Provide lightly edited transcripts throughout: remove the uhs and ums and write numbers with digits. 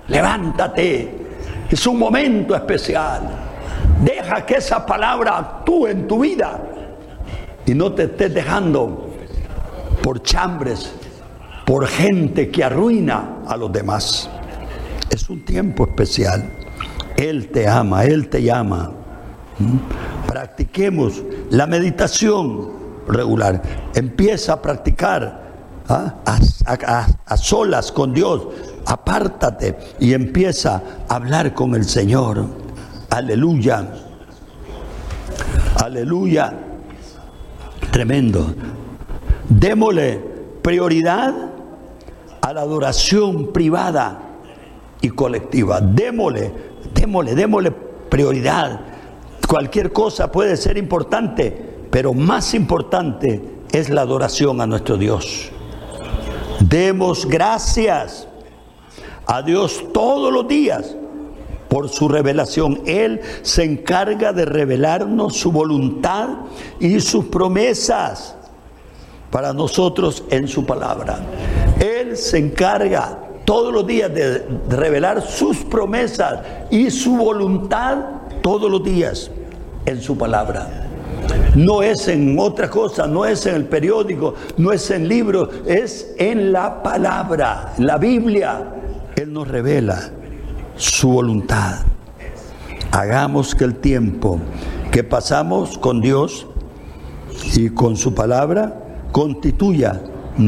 Levántate. Es un momento especial. Deja que esa palabra actúe en tu vida y no te estés dejando por chambres, por gente que arruina a los demás. Es un tiempo especial. Él te ama, Él te llama. Practiquemos la meditación regular. Empieza a practicar a solas con Dios. Apártate y empieza a hablar con el Señor. Aleluya. Aleluya. Tremendo. Démosle prioridad a la adoración privada y colectiva. Démosle prioridad. Cualquier cosa puede ser importante, pero más importante es la adoración a nuestro Dios. Demos gracias a Dios todos los días por su revelación. Él se encarga de revelarnos su voluntad y sus promesas para nosotros en su palabra. Él se encarga todos los días de revelar sus promesas y su voluntad todos los días en su palabra. No es en otra cosa, no es en el periódico, no es en libros, es en la palabra, en la Biblia. Él nos revela su voluntad. Hagamos que el tiempo que pasamos con Dios y con su palabra constituya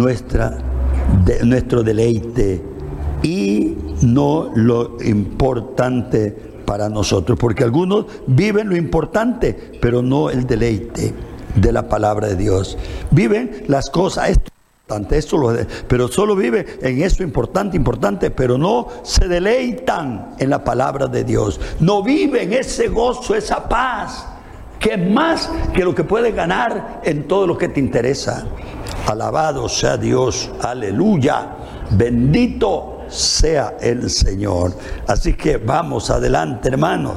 nuestro deleite y no lo importante para nosotros, porque algunos viven lo importante, pero no el deleite de la palabra de Dios. Viven las cosas, pero solo viven en eso importante, pero no se deleitan en la palabra de Dios. No viven ese gozo, esa paz, que es más que lo que puedes ganar en todo lo que te interesa. Alabado sea Dios, aleluya, bendito sea el Señor. Así que vamos adelante, hermanos.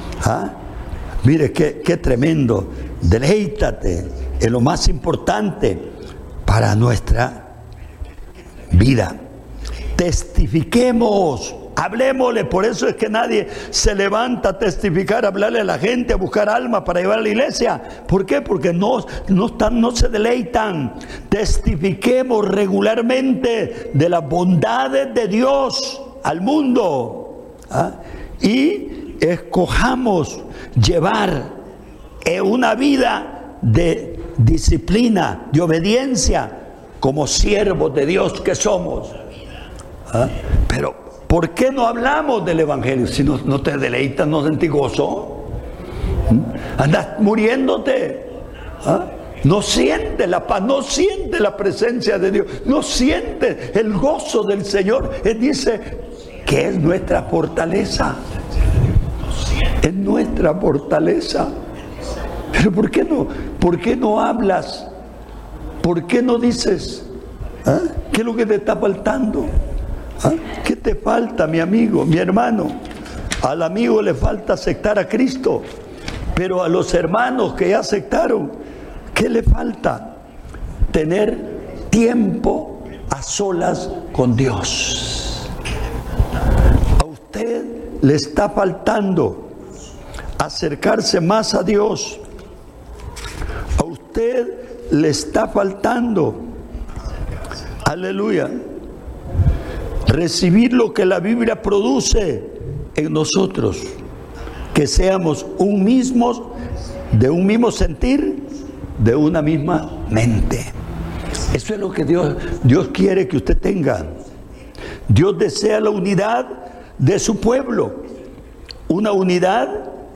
Mire qué tremendo. Deleítate en lo más importante para nuestra vida. Testifiquemos, hablemosle. Por eso es que nadie se levanta a testificar, a hablarle a la gente, a buscar almas para llevar a la iglesia. ¿Por qué? Porque no se deleitan. Testifiquemos regularmente de las bondades de Dios al mundo. Y escojamos llevar una vida de disciplina, de obediencia, como siervos de Dios que somos. Pero ¿por qué no hablamos del Evangelio? Si no te deleitas, no sentís gozo. Andas muriéndote. No sientes la paz, no sientes la presencia de Dios, no sientes el gozo del Señor. Él dice que es nuestra fortaleza. Es nuestra fortaleza. Pero ¿por qué no hablas? ¿Por qué no dices? ¿Qué es lo que te está faltando? ¿Qué te falta, mi amigo, mi hermano? Al amigo le falta aceptar a Cristo, pero a los hermanos que ya aceptaron, ¿qué le falta? Tener tiempo a solas con Dios. A usted le está faltando acercarse más a Dios. A usted le está faltando, aleluya, recibir lo que la Biblia produce en nosotros, que seamos de un mismo sentir, de una misma mente. Eso es lo que Dios quiere que usted tenga. Dios desea la unidad de su pueblo, una unidad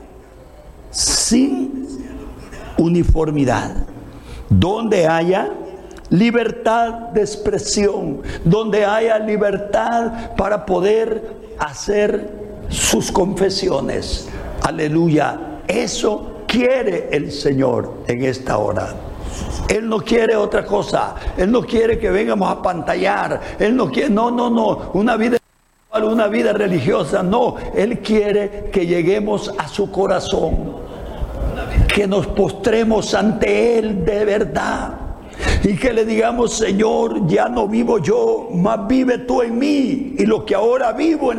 sin uniformidad, donde haya libertad de expresión, donde haya libertad para poder hacer sus confesiones. Aleluya. Eso quiere el Señor en esta hora. Él no quiere otra cosa. Él no quiere que vengamos a pantallar. Él no quiere, no, una vida religiosa. No, Él quiere que lleguemos a su corazón, que nos postremos ante Él de verdad y que le digamos: Señor, ya no vivo yo, mas vive tú en mí, y lo que ahora vivo en